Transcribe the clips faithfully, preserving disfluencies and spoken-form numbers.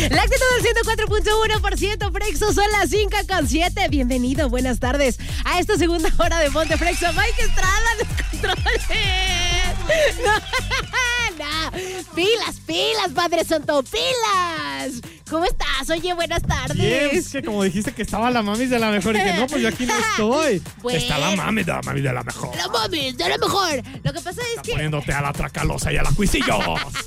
La actitud del ciento cuatro punto uno por ciento, Frexo, son las cinco con siete. Bienvenido, buenas tardes a esta segunda hora de Ponte Frexo. Mike Estrada, los controles. No, no. Pilas, pilas, Padre Santo, pilas. ¿Cómo estás? Oye, buenas tardes. Bien, es que como dijiste que estaba la mami de la mejor y que no, pues yo aquí no estoy. Bueno. Está la mami de la mami de la mejor. La mami de la mejor. Lo que pasa es Está que... poniéndote a la tracalosa y a la cuisillos.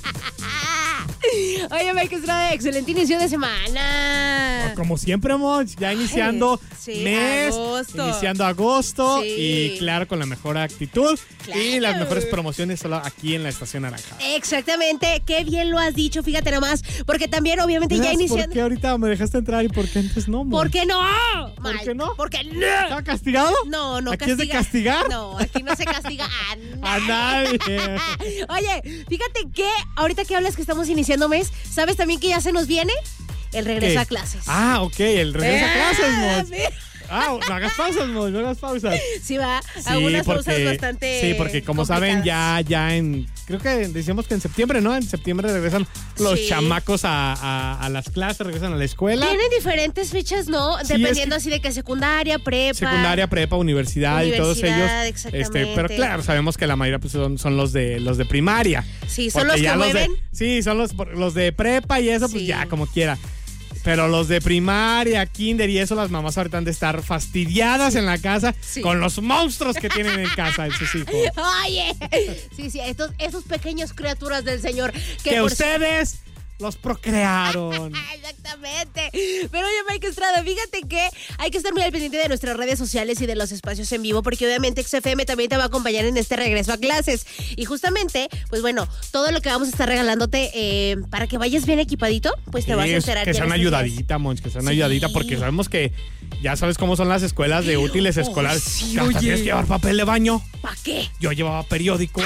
Oye, Mike Estrada, excelente inicio de semana. Como siempre, Monch, ya iniciando Ay, sí, mes, agosto. iniciando agosto Sí. y claro, con la mejor actitud Claro. y las mejores promociones solo aquí en la Estación Naranja. Exactamente, qué bien lo has dicho, fíjate nomás, porque también obviamente ya ¿Por iniciando... qué ahorita me dejaste entrar y por qué antes no, Monch? ¿Por qué no? ¿Por Mike? qué no? ¿Por qué no? ¿Estaba castigado? No, no ¿Aquí castiga. es de castigar? No, aquí no se castiga a A nadie. nadie. Oye, fíjate que ahorita que hablas que estamos iniciando mes, ¿sabes también que ya se nos viene? El regreso ¿Qué? a clases. Ah, ok, el regreso a clases, Ah, Monch. mira. Ah, no hagas pausas, Monch, no hagas pausas. Sí, va. Sí, Algunas cosas porque, bastante sí, porque como saben, ya, ya en, creo que decíamos que en septiembre, ¿no? En septiembre regresan los Sí. chamacos a, a, a las clases, regresan a la escuela. Tienen diferentes fechas, ¿no? Sí, Dependiendo es que- así de que secundaria, prepa. Secundaria, prepa, universidad, y todos ellos. Universidad, exactamente. Este, pero claro, sabemos que la mayoría pues, son, son los de los de primaria. Sí, son Porque los que ya de- mueven. sí, son los, los de prepa y eso, pues Sí. ya, como quiera. Pero los de primaria, kinder y eso, las mamás ahorita han de estar fastidiadas en la casa Sí. con los monstruos que tienen en casa de sus hijos. Oye, sí, sí, estos, esos pequeños criaturas del Señor que, Que por- ustedes los procrearon. Exactamente. Pero oye, Mike Estrada, fíjate que hay que estar muy al pendiente de nuestras redes sociales y de los espacios en vivo, porque obviamente X F M también te va a acompañar en este regreso a clases. Y justamente, pues bueno, todo lo que vamos a estar regalándote eh, para que vayas bien equipadito, pues te Sí, vas a es- enterar. que ya sea en una estos días. ayudadita, Monch, que sea una Sí. ayudadita, porque sabemos que ya sabes cómo son las escuelas de útiles Oh, escolares. sí, Que hasta oye. tienes que llevar papel de baño. ¿Para qué? Yo llevaba periódico.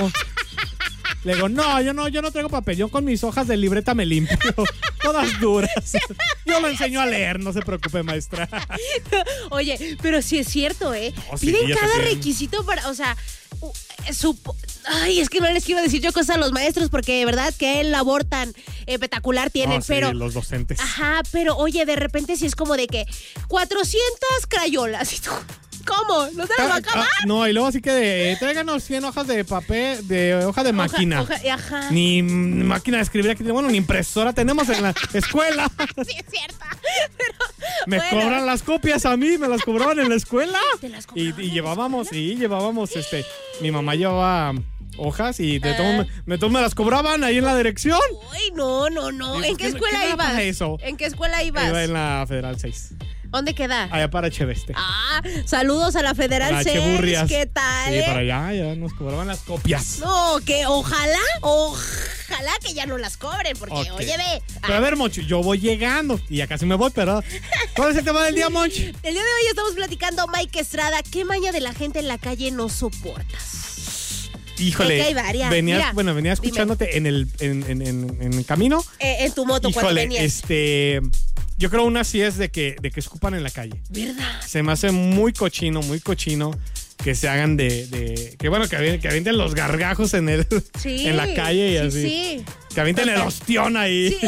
Le digo, no, yo no, yo no traigo papel, yo con mis hojas de libreta me limpio. Todas duras. Yo lo enseño a leer, no se preocupe, maestra. Oye, pero sí es cierto, ¿eh? Oh, sí, Piden ya te cada piden. requisito para, o sea, uh, supo- ay, es que no les quiero decir yo cosas a los maestros porque de verdad que el labor tan espectacular tienen, No, sí, pero... los docentes. Ajá, pero oye, de repente sí es como de que cuatrocientas crayolas. ¿Y tú? ¿Cómo? ¿No se las va a Ah, acabar? ah, no, y luego así que de, tráiganos cien hojas de papel, de hoja de máquina. Hoja- hoja- ajá. Ni mm, máquina de escribir aquí, bueno, ni impresora tenemos en la escuela. Sí, es cierto. Pero, Me bueno. cobran las copias a mí, me las cobraban en la escuela. ¿Te las Y, cobraban en y la llevábamos, escuela? sí, llevábamos, este, mi mamá llevaba hojas y de Ah. todo me, me, todo me las cobraban ahí en la dirección. Uy, no, no, no. Digo, ¿En qué ¿qué- escuela qué me da ibas? para eso? ¿En qué escuela ibas? Iba en la Federal seis, ¿Dónde queda? allá para Cheveste. Ah, saludos a la Federal Para seis. Cheburrias. ¿Qué tal? Sí, eh? para allá, ya nos cobraban las copias. No, que ojalá, ojalá que ya no las cobren, porque Ok. oye, ve. Pero a ver, Moncho, yo voy llegando y ya casi me voy, pero ¿cuál es el tema del día, Monch? El día de hoy estamos platicando, Mike Estrada, ¿qué maña de la gente en la calle no soportas? Híjole, Sé que hay varias. venía, Mira, bueno, venía dime. escuchándote en el, en, en, en, en el camino. Eh, en tu moto, cuando Híjole, venías. este, yo creo una sí es de que, de que escupan en la calle. ¿Verdad? Se me hace muy cochino, muy cochino que se hagan de, de que bueno, que, avien- que avienten los gargajos en el, Sí. en la calle y sí, así. Sí. Que avienten el Total. ostión ahí. Sí.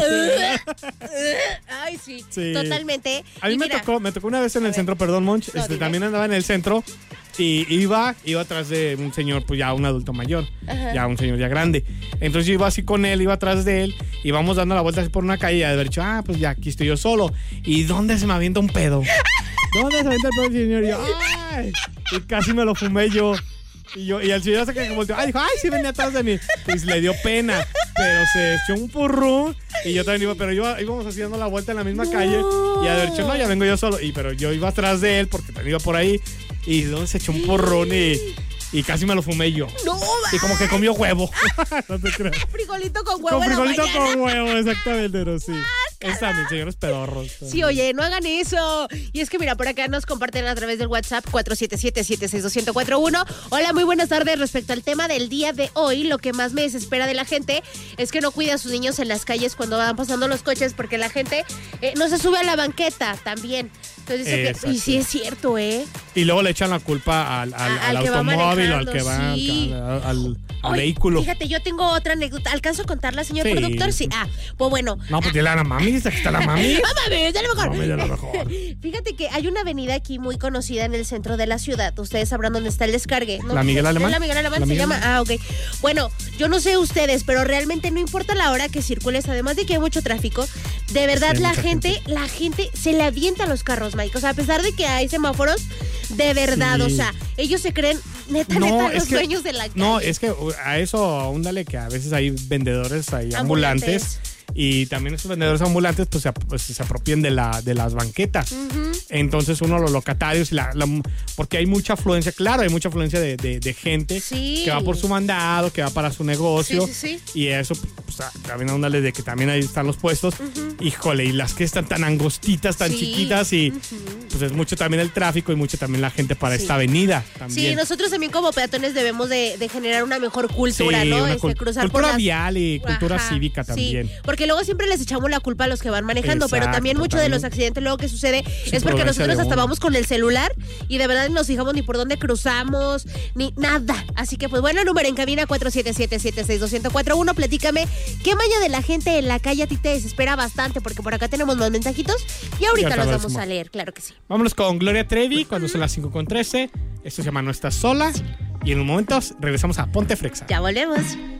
Ay, sí. Sí. Totalmente. A mí Y me mira, tocó, me tocó una vez en A el ver. centro, perdón, Monch, No, este, dime. también andaba en el centro y iba, iba atrás de un señor, pues ya un adulto mayor, Ajá. ya un señor ya grande. Entonces yo iba así con él, iba atrás de él, y vamos dando la vuelta así por una calle y de haber dicho, ah, pues ya aquí estoy yo solo. ¿Y dónde se me avienta un pedo? ¿Dónde se avienta el pedo el señor? Y yo, ay, y casi me lo fumé yo. Y yo, y el señor se que volteó, ay, dijo, ay, sí venía atrás de mí. Pues le dio pena, pero se echó un purrún. Y yo también iba, pero yo íbamos haciendo la vuelta en la misma No. calle. Y a ver, dicho, no, ya vengo yo solo. Y pero yo iba atrás de él porque también iba por ahí. Y donde se echó un purrún y, y casi me lo fumé yo. no, Y como que comió huevo. No te creas. frijolito con huevo Con en la frijolito mañana. con huevo, exactamente, pero sí. Es también, señores pedorros. Sí, oye, no hagan eso. Y es que mira, por acá nos comparten a través del WhatsApp cuatro siete siete, siete seis dos, uno cero cuatro uno. Hola, muy buenas tardes. Respecto al tema del día de hoy, lo que más me desespera de la gente es que no cuida a sus niños en las calles cuando van pasando los coches, porque la gente eh, no se sube a la banqueta también. Entonces dice que, Exacto. y sí es cierto, ¿eh? Y luego le echan la culpa al, al, al al que va automóvil o al manejando, que va sí. al, al- al Oye, vehículo. Fíjate, yo tengo otra anécdota. ¿Alcanzo a contarla, señor Sí. productor? Sí. Ah, pues bueno. No, pues dile a la mami, dice que está la mami. ¡Ah, mami! ¡Dale mejor! Mami, de lo mejor. Fíjate que hay una avenida aquí muy conocida en el centro de la ciudad. Ustedes sabrán dónde está el descargue, ¿no? ¿La Miguel Alemán? La Miguel Alemán ¿La se Miguel llama. Ah, ok. Bueno, yo no sé ustedes, pero realmente no importa la hora que circules, además de que hay mucho tráfico, de verdad Sí, hay la mucha gente, gente. la gente se le avienta a los carros, Mike. O sea, a pesar de que hay semáforos, de verdad, Sí. o sea, ellos se creen neta, No, neta, es los que- dueños de la calle. No, es que uh, a eso, úndale que a veces hay vendedores ahí ambulantes. Ambulantes. Y también esos vendedores ambulantes pues se, ap- pues, se apropian de, la, de las banquetas. Ujú. Entonces uno, los locatarios, la- la- porque hay mucha afluencia, claro, hay mucha afluencia de, de- de gente Sí. que va por su mandado, que va para su negocio. Sí, sí, sí. Y eso, pues, a- también ándale de que también ahí están los puestos. Híjole, y las que están tan angostitas, tan Sí. chiquitas y Ujú. pues es mucho también el tráfico y mucho también la gente para Sí. esta avenida Sí, también. nosotros también como peatones debemos de, de generar una mejor cultura, Sí, ¿no? una Este, cul- cruzar por cultura las- vial y cultura Ajá, cívica también. Sí, porque luego siempre les echamos la culpa a los que van manejando, pero Exacto, también mucho de también. los accidentes luego que sucede es porque imprudencia nosotros de hasta uno. vamos con el celular y de verdad no nos fijamos ni por dónde cruzamos, ni nada. Así que pues bueno, número en cabina cuatro siete siete, siete seis dos cero cuatro uno. Platícame, ¿qué maña de la gente en la calle a ti te desespera bastante? Porque por acá tenemos más mensajitos y ahorita Ya los sabes, vamos ma. a leer, claro que sí. Vámonos con Gloria Trevi cuando son las cinco con trece. Esto se llama No Estás Sola. Y en un momento regresamos a Ponte Frexa. Ya volvemos.